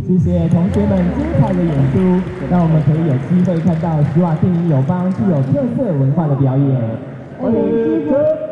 谢谢同学们精彩的演出，让我们可以有机会看到史瓦蒂尼友邦具有特色文化的表演。欢迎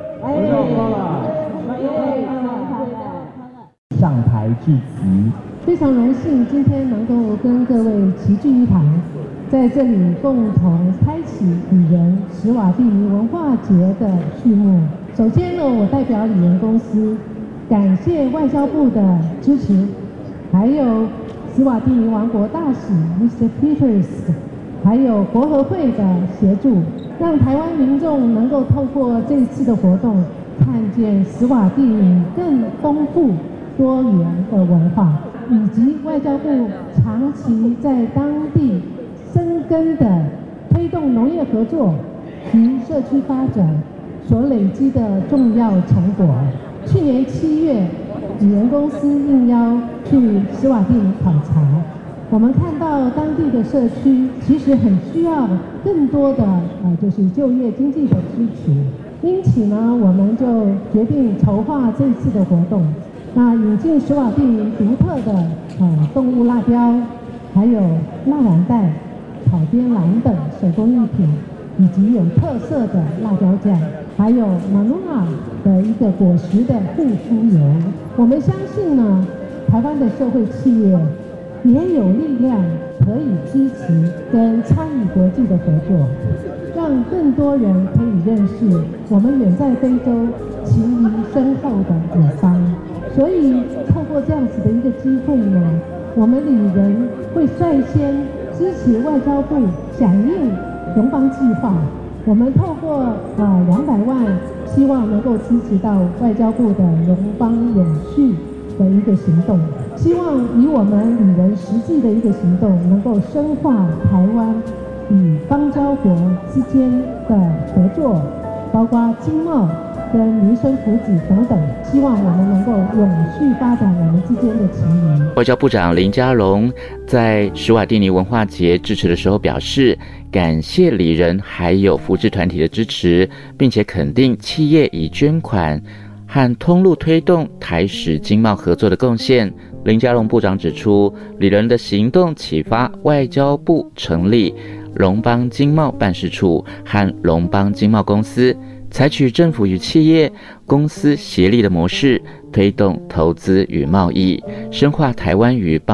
上台致辞。 非常荣幸今天能够跟各位齐聚一堂，在这里共同开启里仁史瓦蒂尼文化节的序幕。首先呢，我代表里仁公司感谢外交部的支持，还有史瓦蒂尼王国大使 Mr. Peters， 还有国合会的协助，让台湾民众能够透过这次的活动，看见史瓦蒂尼更丰富多元的文化，以及外交部长期在当地深耕的推动农业合作及社区发展所累积的重要成果。去年7月，里仁公司应邀去史瓦蒂尼考察，我们看到当地的社区其实很需要更多的就是就业经济的支持，因此呢，我们就决定筹划这次的活动。那引进史瓦蒂尼独特的动物辣椒，还有辣蓝带、草编兰等手工艺品，以及有特色的辣椒酱，还有马努拉的一个果实的护肤油。我们相信呢，台湾的社会企业也有力量可以支持跟参与国际的合作，让更多人可以认识我们远在非洲情谊深厚的友邦。所以透过这样子的一个机会呢，我们里仁会率先支持外交部响应荣邦计划，我们透过200万，希望能够支持到外交部的荣邦永续的一个行动，希望以我们里仁实际的一个行动，能够深化台湾与邦交国之间的合作，包括经贸跟民生福祉等等，希望我们能够永续发展我们之间的情谊。 外交部长林佳龙在史瓦蒂尼文化节致辞的时候表示，感谢里仁还有扶植团体的支持，并且肯定企业以捐款和通路推动台史经贸合作的贡献。林佳龙部长指出，里仁的行动启发外交部成立荣邦经贸办事处和荣邦经贸公司，采取政府与企业公司协力的模式，推动投资与贸易，深化台湾与邦